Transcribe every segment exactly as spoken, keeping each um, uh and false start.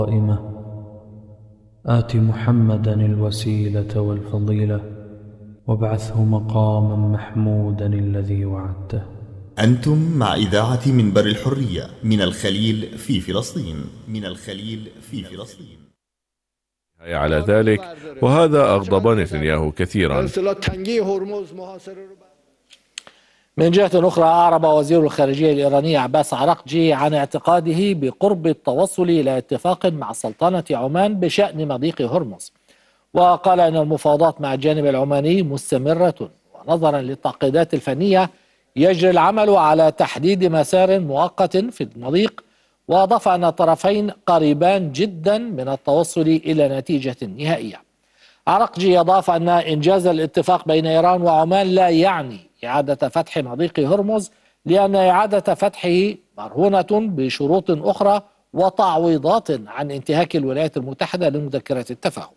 قائمة آت محمدا الوسيلة والفضيلة وابعثه مقاما محمودا الذي وعدته. أنتم مع إذاعة منبر الحرية من الخليل في فلسطين من الخليل في فلسطين. على ذلك، وهذا أغضب نتنياهو كثيرا. من جهة أخرى، أعرب وزير الخارجية الإيراني عباس عراقجي عن اعتقاده بقرب التوصل إلى اتفاق مع سلطنة عمان بشأن مضيق هرمز، وقال أن المفاوضات مع الجانب العماني مستمرة، ونظرا للتعقيدات الفنية يجري العمل على تحديد مسار مؤقت في المضيق. وأضاف أن الطرفين قريبان جدا من التوصل إلى نتيجة نهائية. عراقجي أضاف أن إنجاز الاتفاق بين إيران وعمان لا يعني إعادة فتح مضيق هرمز، لأن إعادة فتحه مرهونة بشروط أخرى وتعويضات عن انتهاك الولايات المتحدة لمذكرة التفاهم.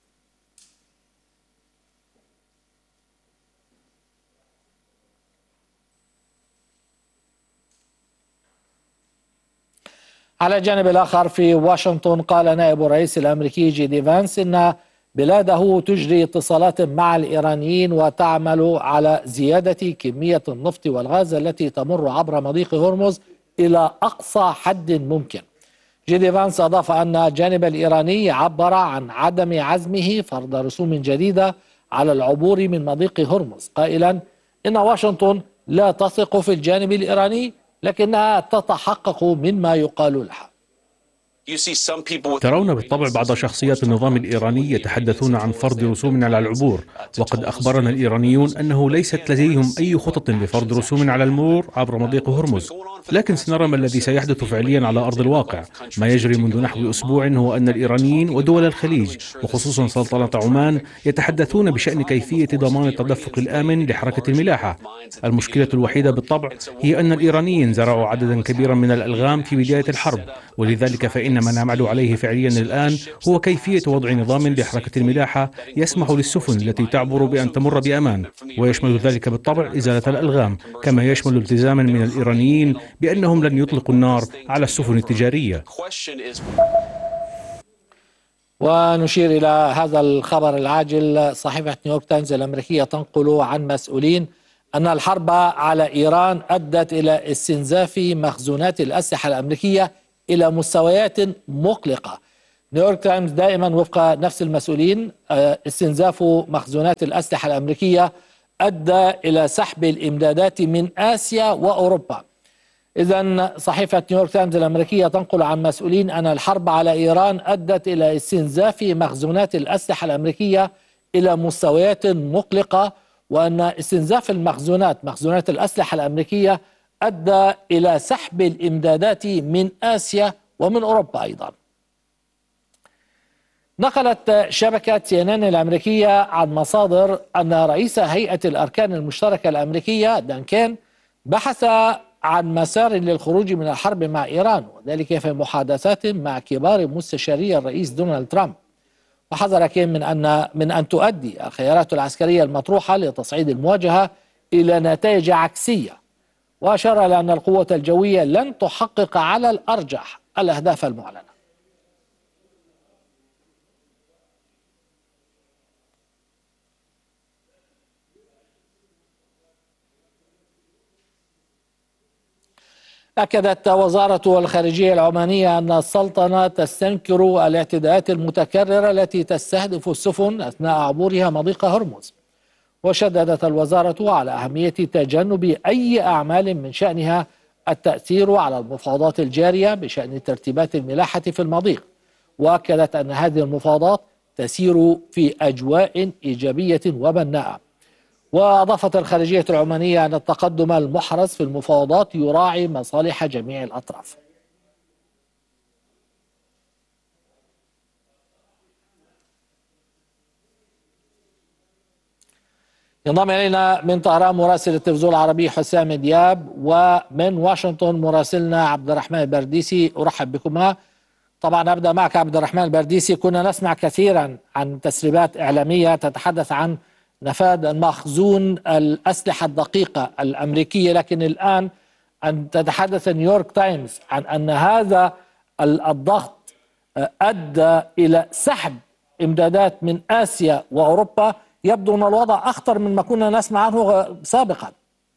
على الجانب الآخر في واشنطن، قال نائب الرئيس الأمريكي جي دي فانس إن بلاده تجري اتصالات مع الإيرانيين وتعمل على زيادة كمية النفط والغاز التي تمر عبر مضيق هرمز إلى أقصى حد ممكن. جي دي فانس أضاف أن الجانب الإيراني عبر عن عدم عزمه فرض رسوم جديدة على العبور من مضيق هرمز، قائلا إن واشنطن لا تثق في الجانب الإيراني لكنها تتحقق مما يقال لها. ترون بالطبع بعض شخصيات النظام الإيراني يتحدثون عن فرض رسوم على العبور، وقد أخبرنا الإيرانيون أنه ليست لديهم أي خطط لفرض رسوم على المرور عبر مضيق هرمز، لكن سنرى ما الذي سيحدث فعليا على أرض الواقع. ما يجري منذ نحو أسبوع هو أن الإيرانيين ودول الخليج وخصوصا سلطنة عمان يتحدثون بشأن كيفية ضمان التدفق الآمن لحركة الملاحة. المشكلة الوحيدة بالطبع هي أن الإيرانيين زرعوا عددا كبيرا من الألغام في بداية الحرب، ولذلك فإن ما نعمل عليه فعليا الآن هو كيفية وضع نظام لحركة الملاحة يسمح للسفن التي تعبر بأن تمر بأمان، ويشمل ذلك بالطبع إزالة الألغام، كما يشمل التزاما من الإيرانيين بأنهم لن يطلقوا النار على السفن التجارية. ونشير إلى هذا الخبر العاجل، صحيفة نيويورك تايمز الأمريكية تنقل عن مسؤولين أن الحرب على إيران أدت إلى استنزاف مخزونات الأسلحة الأمريكية إلى مستويات مقلقة. نيويورك تايمز دائما وفق نفس المسؤولين استنزاف مخزونات الأسلحة الأمريكية أدى إلى سحب الإمدادات من آسيا وأوروبا. إذن صحيفة نيويورك تايمز الأمريكية تنقل عن مسؤولين أن الحرب على إيران أدت إلى استنزاف مخزونات الأسلحة الأمريكية إلى مستويات مقلقة، وأن استنزاف المخزونات مخزونات الأسلحة الأمريكية أدى إلى سحب الإمدادات من آسيا ومن أوروبا أيضا. نقلت شبكة سي إن إن الأمريكية عن مصادر أن رئيس هيئة الأركان المشتركة الأمريكية دان كين بحث عن مسار للخروج من الحرب مع إيران، وذلك في محادثات مع كبار مستشاري الرئيس دونالد ترامب. وحذر كين من أن من أن تؤدي الخيارات العسكرية المطروحة لتصعيد المواجهة إلى نتائج عكسية، وأشار إلى أن القوة الجوية لن تحقق على الأرجح الأهداف المعلنة. أكدت وزارة الخارجية العمانية أن السلطنة تستنكر الاعتداءات المتكررة التي تستهدف السفن أثناء عبورها مضيق هرمز. وشددت الوزارة على أهمية تجنب أي أعمال من شأنها التأثير على المفاوضات الجارية بشأن ترتيبات الملاحة في المضيق، وأكدت أن هذه المفاوضات تسير في أجواء إيجابية وبناءة. وأضافت الخارجية العمانية أن التقدم المحرز في المفاوضات يراعي مصالح جميع الأطراف. ينضم إلينا من طهران مراسل التلفزيون العربي حسام دياب، ومن واشنطن مراسلنا عبد الرحمن البرديسي. أرحب بكما. طبعا أبدأ معك عبد الرحمن البرديسي. كنا نسمع كثيرا عن تسريبات إعلامية تتحدث عن نفاذ مخزون الأسلحة الدقيقة الأمريكية، لكن الآن أن تتحدث نيويورك تايمز عن أن هذا الضغط أدى إلى سحب إمدادات من آسيا وأوروبا، يبدو أن الوضع أخطر مما كنا نسمع عنه سابقا.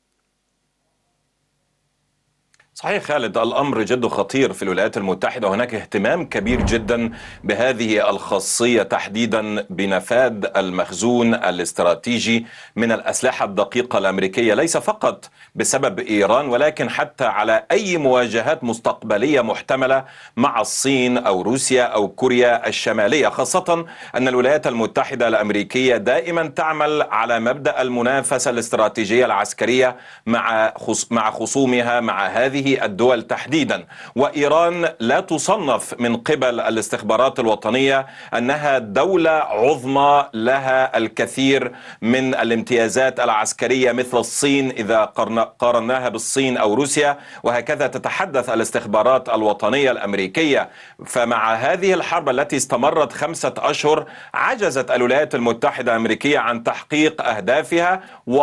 صحيح خالد، الأمر جد خطير في الولايات المتحدة، وهناك اهتمام كبير جدا بهذه الخاصية تحديدا بنفاذ المخزون الاستراتيجي من الأسلحة الدقيقة الأمريكية، ليس فقط بسبب إيران ولكن حتى على أي مواجهات مستقبلية محتملة مع الصين أو روسيا أو كوريا الشمالية، خاصة أن الولايات المتحدة الأمريكية دائما تعمل على مبدأ المنافسة الاستراتيجية العسكرية مع مع خصومها، مع هذه الدول تحديدا. وإيران لا تصنف من قبل الاستخبارات الوطنية أنها دولة عظمى لها الكثير من الامتيازات العسكرية مثل الصين إذا قارناها بالصين أو روسيا، وهكذا تتحدث الاستخبارات الوطنية الأمريكية. فمع هذه الحرب التي استمرت خمسة أشهر عجزت الولايات المتحدة الأمريكية عن تحقيق أهدافها،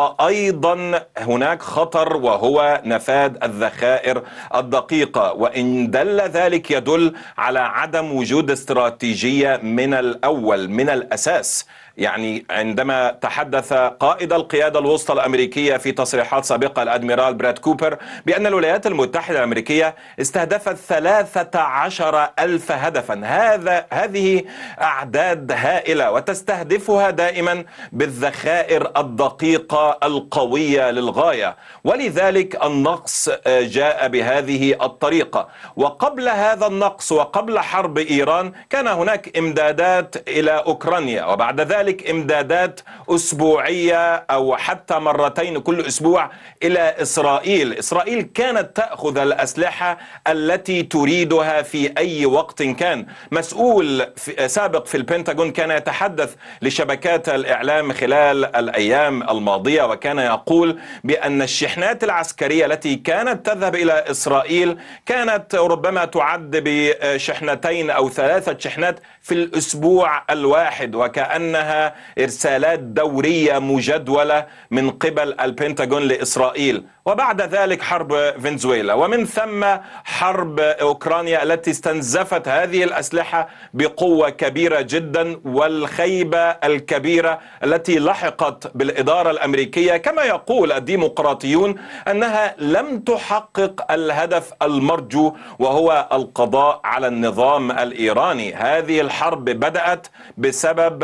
وأيضا هناك خطر وهو نفاذ الذخائر الدقيقة، وإن دل ذلك يدل على عدم وجود استراتيجية من الأول من الأساس. يعني عندما تحدث قائد القيادة الوسطى الأمريكية في تصريحات سابقة الأدميرال براد كوبر بأن الولايات المتحدة الأمريكية استهدفت ثلاثة عشر ألف هدفا، هذا هذه أعداد هائلة، وتستهدفها دائما بالذخائر الدقيقة القوية للغاية، ولذلك النقص جاء بهذه الطريقة. وقبل هذا النقص وقبل حرب إيران كان هناك إمدادات إلى أوكرانيا، وبعد ذلك إمدادات أسبوعية أو حتى مرتين كل أسبوع إلى إسرائيل. إسرائيل كانت تأخذ الأسلحة التي تريدها في أي وقت كان. مسؤول في سابق في البنتاغون كان يتحدث لشبكات الإعلام خلال الأيام الماضية، وكان يقول بأن الشحنات العسكرية التي كانت تذهب إلى إسرائيل كانت ربما تعد بشحنتين أو ثلاثة شحنات في الأسبوع الواحد، وكأنها إرسالات دورية مجدولة من قبل البنتاغون لإسرائيل. وبعد ذلك حرب فنزويلا، ومن ثم حرب أوكرانيا التي استنزفت هذه الأسلحة بقوة كبيرة جدا، والخيبة الكبيرة التي لحقت بالإدارة الأمريكية كما يقول الديمقراطيون أنها لم تحقق الهدف المرجو وهو القضاء على النظام الإيراني. هذه الحرب بدأت بسبب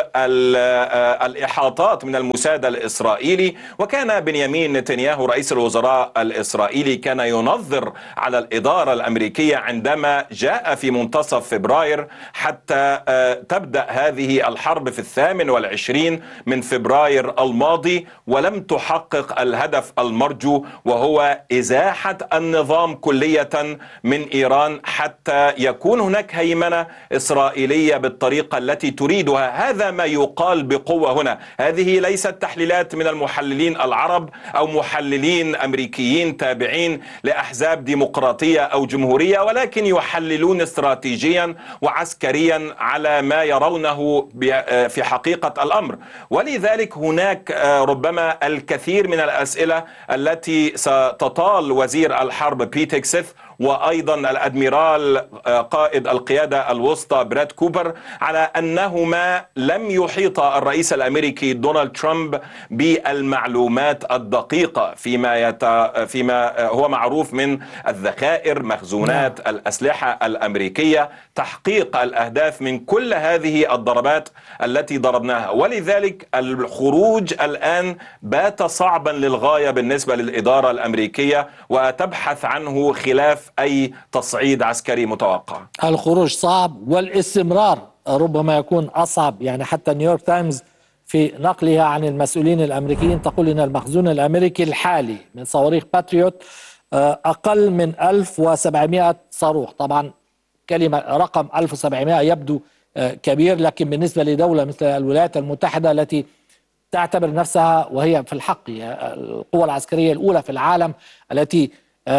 الإحاطات من الموساد الإسرائيلي، وكان بنيامين نتنياهو رئيس الوزراء الإسرائيلي كان ينظر على الإدارة الأمريكية عندما جاء في منتصف فبراير حتى تبدأ هذه الحرب في الثامن والعشرين من فبراير الماضي، ولم تحقق الهدف المرجو وهو إزاحة النظام كلية من إيران حتى يكون هناك هيمنة إسرائيلية بالطريقة التي تريدها. هذا ما يقال بقوة هنا. هذه ليست تحليلات من المحللين العرب أو محللين أمريكيين تابعين لأحزاب ديمقراطية أو جمهورية، ولكن يحللون استراتيجيا وعسكريا على ما يرونه في حقيقة الأمر. ولذلك هناك ربما الكثير من الأسئلة التي ستطال وزير الحرب بيت هيكسيث وأيضا الأدميرال قائد القيادة الوسطى براد كوبر على أنهما لم يحيط الرئيس الأمريكي دونالد ترامب بالمعلومات الدقيقة فيما يت... فيما هو معروف من الذخائر، مخزونات نعم. الأسلحة الأمريكية، تحقيق الأهداف من كل هذه الضربات التي ضربناها. ولذلك الخروج الآن بات صعبا للغاية بالنسبة للإدارة الأمريكية، وتبحث عنه خلاف أي تصعيد عسكري متوقع. الخروج صعب والاستمرار ربما يكون أصعب. يعني حتى نيويورك تايمز في نقلها عن المسؤولين الأمريكيين تقول إن المخزون الأمريكي الحالي من صواريخ باتريوت أقل من ألف وسبعمائة صاروخ. طبعا كلمة رقم ألف وسبعمائة يبدو كبير، لكن بالنسبة لدولة مثل الولايات المتحدة التي تعتبر نفسها وهي في الحق القوة العسكرية الأولى في العالم التي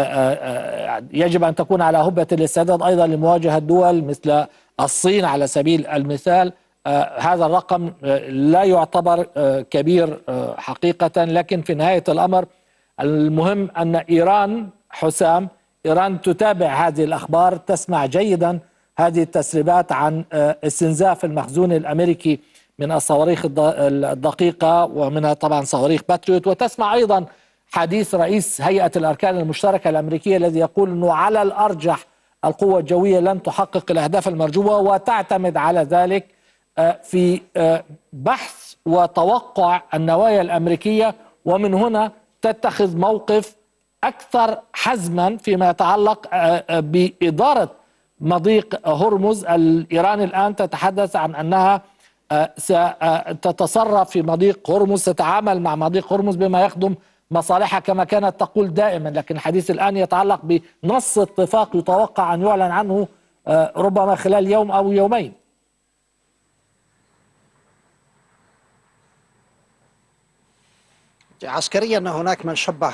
يجب أن تكون على هبة الاستعداد أيضا لمواجهة دول مثل الصين على سبيل المثال، هذا الرقم لا يعتبر كبير حقيقة. لكن في نهاية الأمر المهم أن إيران حسام إيران تتابع هذه الأخبار، تسمع جيدا هذه التسريبات عن استنزاف المخزون الأمريكي من الصواريخ الدقيقة ومنها طبعا صواريخ باتريوت. وتسمع أيضا حديث رئيس هيئة الأركان المشتركة الأمريكية الذي يقول أنه على الأرجح القوة الجوية لن تحقق الأهداف المرجوة، وتعتمد على ذلك في بحث وتوقع النوايا الأمريكية، ومن هنا تتخذ موقف أكثر حزما فيما يتعلق بإدارة مضيق هرمز. الإيران الآن تتحدث عن أنها ستتصرف في مضيق هرمز، ستتعامل مع مضيق هرمز بما يخدم مصالحها كما كانت تقول دائما، لكن الحديث الآن يتعلق بنص اتفاق يتوقع أن يعلن عنه ربما خلال يوم أو يومين. عسكريا هناك من شبه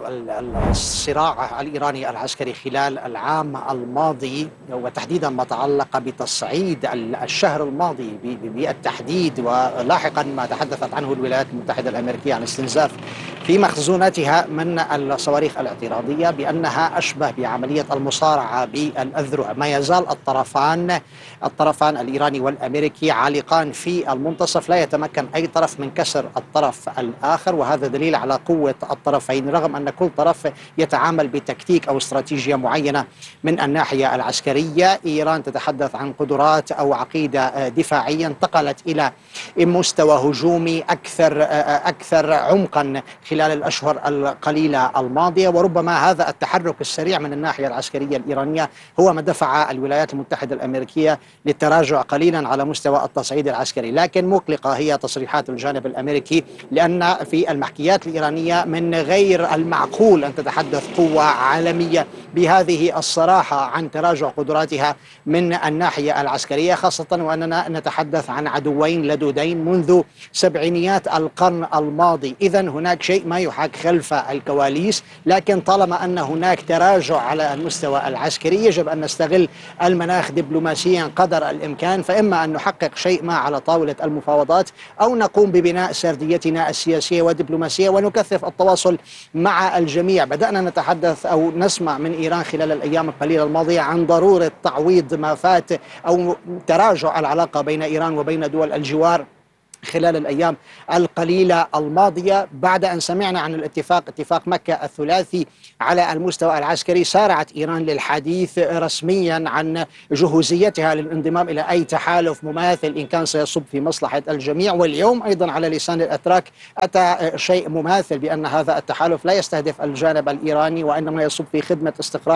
الصراع الإيراني العسكري خلال العام الماضي وتحديدا ما تعلق بتصعيد الشهر الماضي بالتحديد، ولاحقا ما تحدثت عنه الولايات المتحدة الأمريكية عن استنزاف في مخزوناتها من الصواريخ الاعتراضية بأنها أشبه بعملية المصارعة بالأذرع. ما يزال الطرفان الطرفان الإيراني والأمريكي عالقان في المنتصف، لا يتمكن أي طرف من كسر الطرف الآخر، وهذا دليل على قوة الطرفين رغم أن كل طرف يتعامل بتكتيك أو استراتيجية معينة. من الناحية العسكرية إيران تتحدث عن قدرات أو عقيدة دفاعية انتقلت إلى مستوى هجومي أكثر أكثر عمقا خلال الأشهر القليلة الماضية، وربما هذا التحرك السريع من الناحية العسكرية الإيرانية هو ما دفع الولايات المتحدة الأمريكية للتراجع قليلا على مستوى التصعيد العسكري. لكن مقلقة هي تصريحات الجانب الأمريكي، لأن في المحكيات الإيرانية من غير المعقول أن تتحدث قوة عالمية بهذه الصراحة عن تراجع قدراتها من الناحية العسكرية، خاصة وأننا نتحدث عن عدوين لدودين منذ سبعينيات القرن الماضي. إذن هناك شيء ما يحاك خلف الكواليس، لكن طالما أن هناك تراجع على المستوى العسكري يجب أن نستغل المناخ دبلوماسيا قدر الإمكان، فإما أن نحقق شيء ما على طاولة المفاوضات أو نقوم ببناء سرديتنا السياسية ودبلوماسية ونكثف التواصل مع الجميع. بدأنا نتحدث أو نسمع من إيران خلال الأيام القليلة الماضية عن ضرورة تعويض ما فات أو تراجع العلاقة بين إيران وبين دول الجوار خلال الأيام القليلة الماضية. بعد أن سمعنا عن الاتفاق اتفاق مكة الثلاثي على المستوى العسكري، سارعت إيران للحديث رسميا عن جهوزيتها للانضمام إلى أي تحالف مماثل إن كان سيصب في مصلحة الجميع. واليوم أيضا على لسان الأتراك أتى شيء مماثل بأن هذا التحالف لا يستهدف الجانب الإيراني وإنما يصب في خدمة استقرار